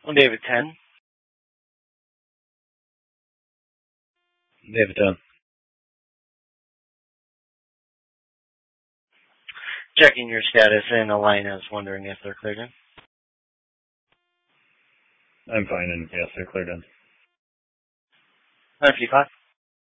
David 10. David 10. Checking your status, and Elena is wondering if they're cleared in. I'm fine, and yes, they're cleared in. 955.